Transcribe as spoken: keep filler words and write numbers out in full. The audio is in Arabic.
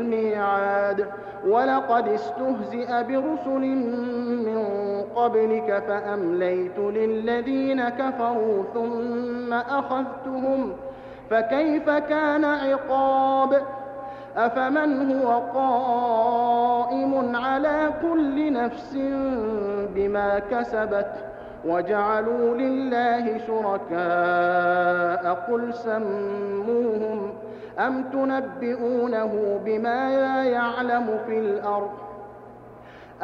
الميعاد ولقد استهزئ برسل من قبلك فأمليت للذين كفروا ثم أخذتهم فكيف كان عقاب أفمن هو قائم على كل نفس بما كسبت وجعلوا لله شركاء قل سموهم أم تنبئونه بما لا يعلم في الأرض